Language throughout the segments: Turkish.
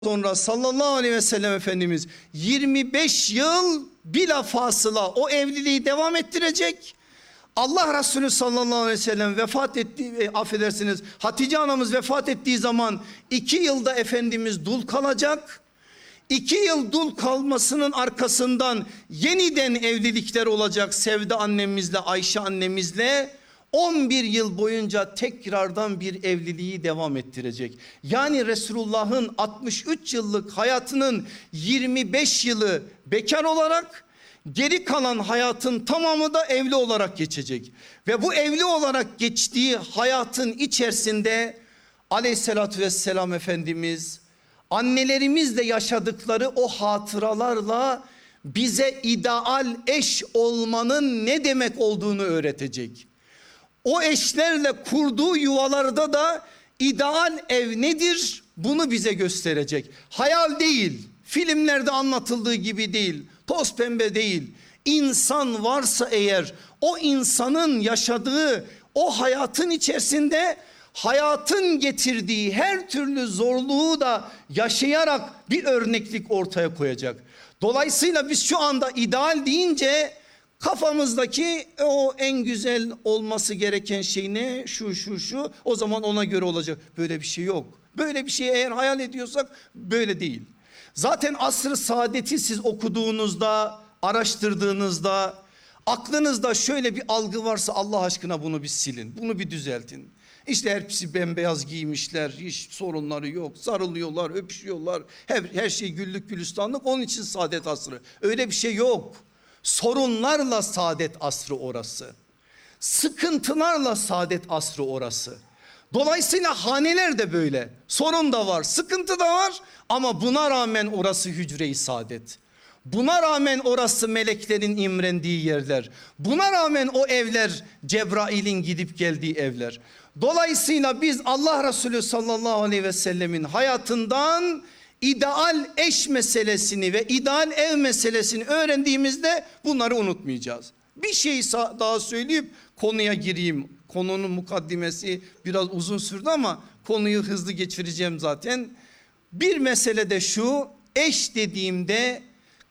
sonra sallallahu aleyhi ve sellem Efendimiz 25 yıl bila fasıla o evliliği devam ettirecek. Allah Resulü sallallahu aleyhi ve sellem vefat ettiği, affedersiniz, Hatice anamız vefat ettiği zaman 2 yılda Efendimiz dul kalacak. 2 yıl dul kalmasının arkasından yeniden evlilikler olacak Sevde annemizle, Ayşe annemizle. 11 yıl boyunca tekrardan bir evliliği devam ettirecek. Yani Resulullah'ın 63 yıllık hayatının 25 yılı bekar olarak, geri kalan hayatın tamamı da evli olarak geçecek. Ve bu evli olarak geçtiği hayatın içerisinde aleyhissalatü vesselam Efendimiz annelerimizle yaşadıkları o hatıralarla bize ideal eş olmanın ne demek olduğunu öğretecek. O eşlerle kurduğu yuvalarda da ideal ev nedir? Bunu bize gösterecek. Hayal değil, filmlerde anlatıldığı gibi değil, toz pembe değil. İnsan varsa eğer, o insanın yaşadığı o hayatın içerisinde hayatın getirdiği her türlü zorluğu da yaşayarak bir örneklik ortaya koyacak. Dolayısıyla biz şu anda ideal deyince kafamızdaki o en güzel olması gereken şey ne? Şu o zaman ona göre olacak. Böyle bir şey yok. Böyle bir şey eğer hayal ediyorsak böyle değil. Zaten asr-ı saadeti siz okuduğunuzda, araştırdığınızda aklınızda şöyle bir algı varsa Allah aşkına bunu bir silin. Bunu bir düzeltin. İşte hepsi bembeyaz giymişler, hiç sorunları yok, sarılıyorlar, öpüşüyorlar, her şey güllük gülistanlık, onun için saadet asrı. Öyle bir şey yok. Sorunlarla saadet asrı orası. Sıkıntılarla saadet asrı orası. Dolayısıyla haneler de böyle. Sorun da var, sıkıntı da var ama buna rağmen orası hücre-i saadet. Buna rağmen orası meleklerin imrendiği yerler. Buna rağmen o evler Cebrail'in gidip geldiği evler. Dolayısıyla biz Allah Resulü sallallahu aleyhi ve sellemin hayatından ideal eş meselesini ve ideal ev meselesini öğrendiğimizde bunları unutmayacağız. Bir şey daha söyleyip konuya gireyim. Konunun mukaddimesi biraz uzun sürdü ama konuyu hızlı geçireceğim zaten. Bir mesele de şu: eş dediğimde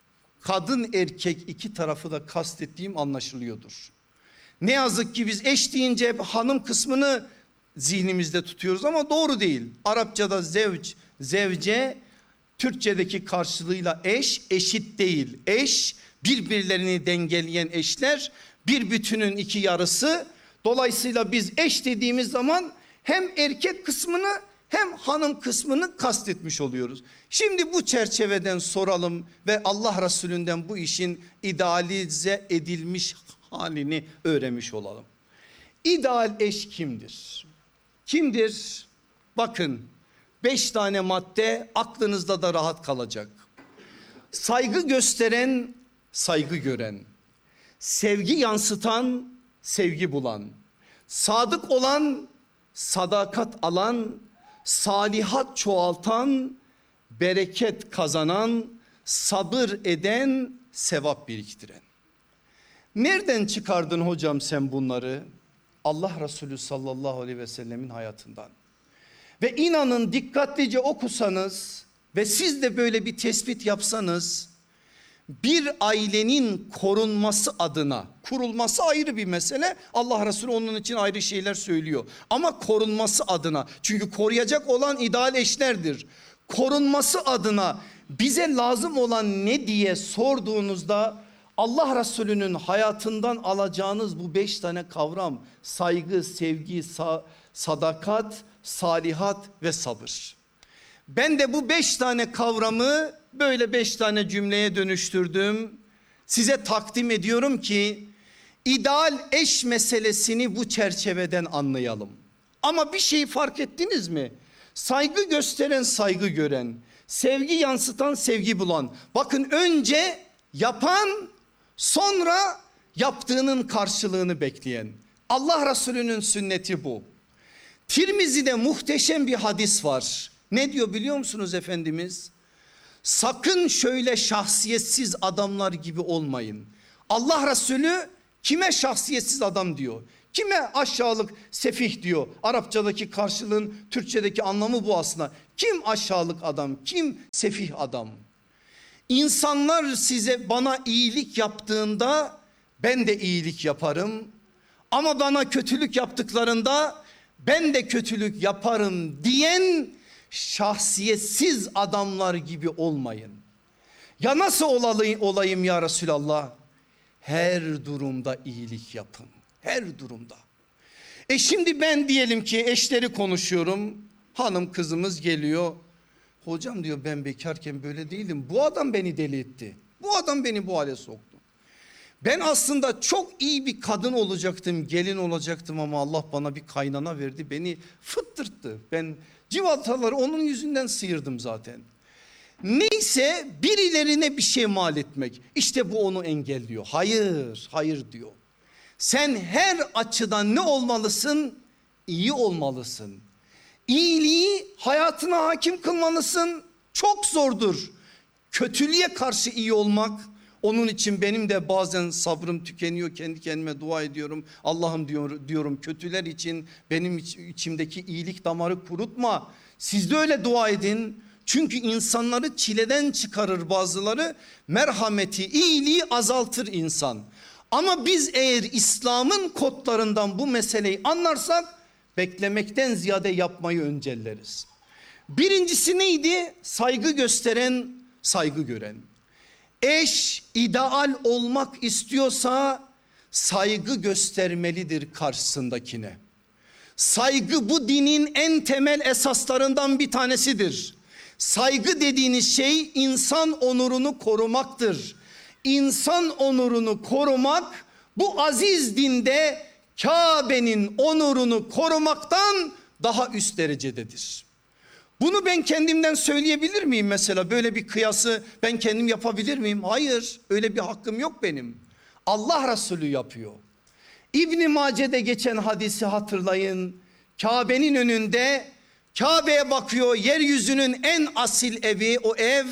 kadın erkek iki tarafı da kastettiğim anlaşılıyordur. Ne yazık ki biz eş deyince hep hanım kısmını zihnimizde tutuyoruz ama doğru değil. Arapçada zevc, zevce, Türkçedeki karşılığıyla eş, eşit değil. Eş, birbirlerini dengeleyen eşler, bir bütünün iki yarısı. Dolayısıyla biz eş dediğimiz zaman hem erkek kısmını hem hanım kısmını kastetmiş oluyoruz. Şimdi bu çerçeveden soralım ve Allah Resulü'nden bu işin idealize edilmiş halini öğrenmiş olalım. İdeal eş kimdir? Kimdir? Bakın, 5 tane madde aklınızda da rahat kalacak. Saygı gösteren, saygı gören, sevgi yansıtan, sevgi bulan, sadık olan, sadakat alan, salihat çoğaltan, bereket kazanan, sabır eden, sevap biriktiren. Nereden çıkardın hocam sen bunları? Allah Resulü sallallahu aleyhi ve sellemin hayatından. Ve inanın dikkatlice okusanız ve siz de böyle bir tespit yapsanız, bir ailenin korunması adına, kurulması ayrı bir mesele. Allah Resulü onun için ayrı şeyler söylüyor. Ama korunması adına, çünkü koruyacak olan ideal eşlerdir. Korunması adına bize lazım olan ne diye sorduğunuzda Allah Resulü'nün hayatından alacağınız bu 5 tane kavram: saygı, sevgi, sadakat, salihat ve sabır. Ben de bu 5 tane kavramı böyle 5 tane cümleye dönüştürdüm. Size takdim ediyorum ki ideal eş meselesini bu çerçeveden anlayalım. Ama bir şey fark ettiniz mi? Saygı gösteren, saygı gören, sevgi yansıtan, sevgi bulan. Bakın, önce yapan, sonra yaptığının karşılığını bekleyen. Allah Resulü'nün sünneti bu. Tirmizi'de muhteşem bir hadis var. Ne diyor biliyor musunuz Efendimiz? Sakın şöyle şahsiyetsiz adamlar gibi olmayın. Allah Resulü kime şahsiyetsiz adam diyor? Kime aşağılık, sefih diyor? Arapçadaki karşılığın Türkçedeki anlamı bu aslında. Kim aşağılık adam? Kim sefih adam? İnsanlar bana iyilik yaptığında ben de iyilik yaparım. Ama bana kötülük yaptıklarında ben de kötülük yaparım diyen şahsiyetsiz adamlar gibi olmayın. Ya nasıl olayım ya Resulallah? Her durumda iyilik yapın. Her durumda. Şimdi ben diyelim ki eşleri konuşuyorum. Hanım kızımız geliyor. Hocam diyor, ben bekarken böyle değildim. Bu adam beni deli etti. Bu adam beni bu hale soktu. Ben aslında çok iyi bir kadın olacaktım, gelin olacaktım ama Allah bana bir kaynana verdi. Beni fıttırttı. Ben civataları onun yüzünden sıyırdım zaten. Neyse, birilerine bir şey mal etmek. İşte bu onu engelliyor. Hayır, hayır diyor. Sen her açıdan ne olmalısın? İyi olmalısın. İyiliği hayatına hakim kılmalısın. Çok zordur kötülüğe karşı iyi olmak. Onun için benim de bazen sabrım tükeniyor, kendi kendime dua ediyorum. Allah'ım diyorum kötüler için benim içimdeki iyilik damarı kurutma. Siz de öyle dua edin. Çünkü insanları çileden çıkarır bazıları. Merhameti, iyiliği azaltır insan. Ama biz eğer İslam'ın kodlarından bu meseleyi anlarsak beklemekten ziyade yapmayı öncelleriz. Birincisi neydi? Saygı gösteren, saygı gören. Eş ideal olmak istiyorsa saygı göstermelidir karşısındakine. Saygı bu dinin en temel esaslarından bir tanesidir. Saygı dediğiniz şey insan onurunu korumaktır. İnsan onurunu korumak bu aziz dinde Kabe'nin onurunu korumaktan daha üst derecededir. Bunu ben kendimden söyleyebilir miyim mesela? Böyle bir kıyası ben kendim yapabilir miyim? Hayır, öyle bir hakkım yok benim. Allah Resulü yapıyor. İbn-i Mace'de geçen hadisi hatırlayın. Kabe'nin önünde, Kabe'ye bakıyor, yeryüzünün en asil evi o ev.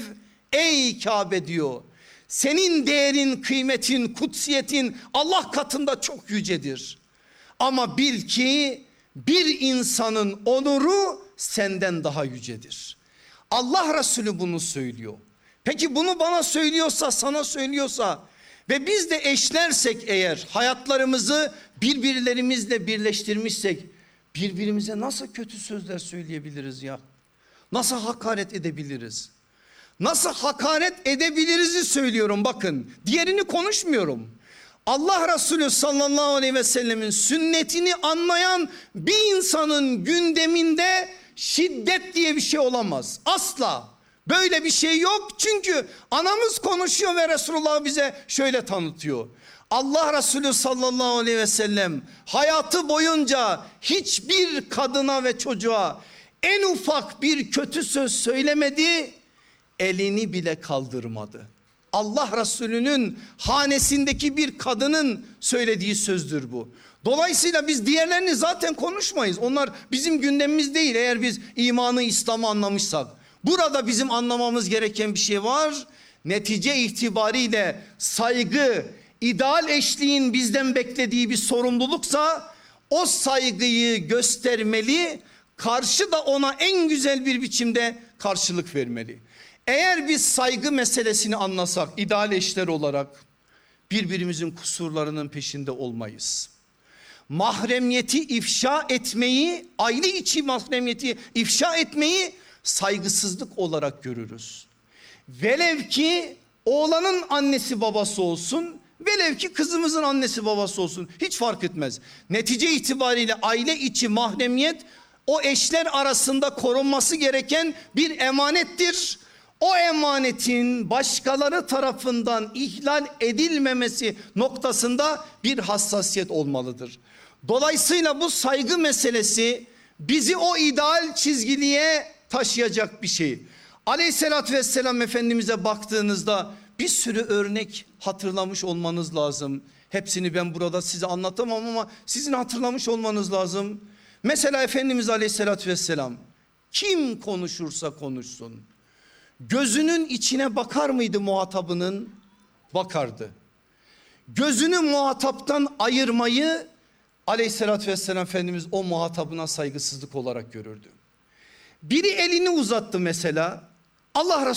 Ey Kabe diyor, senin değerin, kıymetin, kutsiyetin Allah katında çok yücedir. Ama bil ki bir insanın onuru senden daha yücedir. Allah Resulü bunu söylüyor. Peki bunu bana söylüyorsa, sana söylüyorsa ve biz de eşlersek eğer, hayatlarımızı birbirlerimizle birleştirmişsek birbirimize nasıl kötü sözler söyleyebiliriz ya? Nasıl hakaret edebiliriz? Nasıl hakaret edebiliriz'i söylüyorum, bakın. Diğerini konuşmuyorum. Allah Resulü sallallahu aleyhi ve sellemin sünnetini anlayan bir insanın gündeminde şiddet diye bir şey olamaz. Asla. Böyle bir şey yok. Çünkü anamız konuşuyor ve Resulullah bize şöyle tanıtıyor. Allah Resulü sallallahu aleyhi ve sellem hayatı boyunca hiçbir kadına ve çocuğa en ufak bir kötü söz söylemedi, elini bile kaldırmadı. Allah Resulü'nün hanesindeki bir kadının söylediği sözdür bu. Dolayısıyla biz diğerlerini zaten konuşmayız. Onlar bizim gündemimiz değil eğer biz imanı, İslam'ı anlamışsak. Burada bizim anlamamız gereken bir şey var. Netice itibariyle saygı, ideal eşliğin bizden beklediği bir sorumluluksa o saygıyı göstermeli, karşı da ona en güzel bir biçimde karşılık vermeli. Eğer biz saygı meselesini anlasak ideal eşler olarak birbirimizin kusurlarının peşinde olmayız. Mahremiyeti ifşa etmeyi, aile içi mahremiyeti ifşa etmeyi saygısızlık olarak görürüz. Velev ki oğlanın annesi babası olsun, velev ki kızımızın annesi babası olsun, hiç fark etmez. Netice itibariyle aile içi mahremiyet o eşler arasında korunması gereken bir emanettir. O emanetin başkaları tarafından ihlal edilmemesi noktasında bir hassasiyet olmalıdır. Dolayısıyla bu saygı meselesi bizi o ideal çizgiliğe taşıyacak bir şey. Aleyhissalatü vesselam Efendimiz'e baktığınızda bir sürü örnek hatırlamış olmanız lazım. Hepsini ben burada size anlatamam ama sizin hatırlamış olmanız lazım. Mesela Efendimiz Aleyhissalatü vesselam kim konuşursa konuşsun gözünün içine bakar mıydı muhatabının? Bakardı. Gözünü muhataptan ayırmayı Aleyhissalatü vesselam Efendimiz o muhatabına saygısızlık olarak görürdü. Biri elini uzattı mesela. Allah